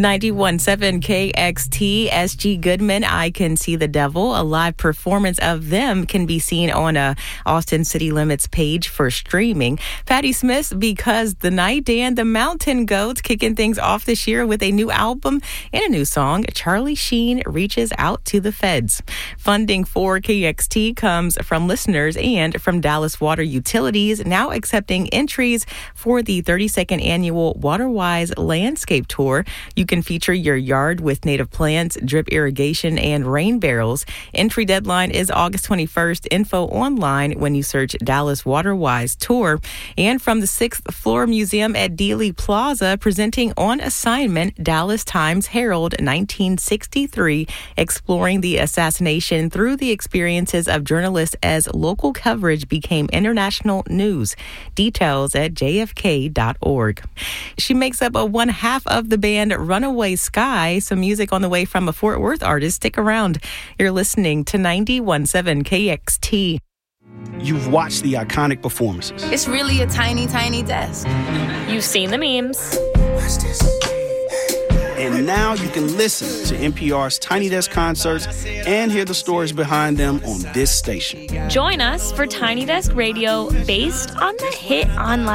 91.7 KXT, S.G. Goodman, I Can See the Devil. A live performance of them can be seen on a Austin City Limits page for streaming. Patti Smith's Because the Night, and the Mountain Goats kicking things off this year with a new album and a new song. Charlie Sheen Reaches Out to the Feds. Funding for KXT comes from listeners and from Dallas Water Utilities, now accepting entries for the 32nd annual WaterWise Landscape Tour. You can feature your yard with native plants, drip irrigation, and rain barrels. Entry deadline is August 21st. Info online when you search Dallas WaterWise Tour. And from the 6th Floor Museum at Dealey Plaza, presenting On Assignment, Dallas Times-Herald 1963, exploring the assassination through the experiences of journalists as local coverage became international news. Details at jfk.org. She makes up one half of the band Runaway Sky. Some music on the way from a Fort Worth artist. Stick around. You're listening to 91.7 KXT. You've watched the iconic performances. It's really a tiny, tiny desk. You've seen the memes. And now you can listen to NPR's Tiny Desk concerts and hear the stories behind them on this station. Join us for Tiny Desk Radio based on the hit online